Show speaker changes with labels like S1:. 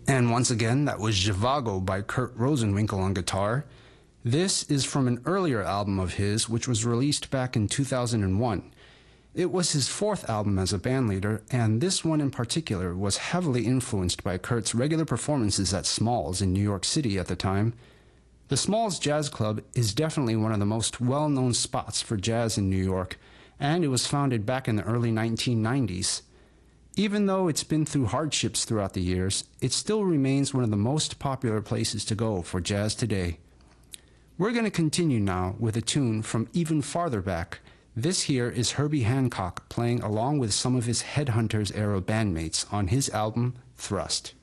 S1: And once again, that was Zhivago by Kurt Rosenwinkel on guitar. This is from an earlier album of his, which was released back in 2001. It was his fourth album as a bandleader, and this one in particular was heavily influenced by Kurt's regular performances at Smalls in New York City at the time. The Smalls Jazz Club is definitely one of the most well-known spots for jazz in New York, and it was founded back in the early 1990s. Even though it's been through hardships throughout the years, it still remains one of the most popular places to go for jazz today. We're going to continue now with a tune from even farther back. This here is Herbie Hancock playing along with some of his Headhunters era bandmates on his album Thrust.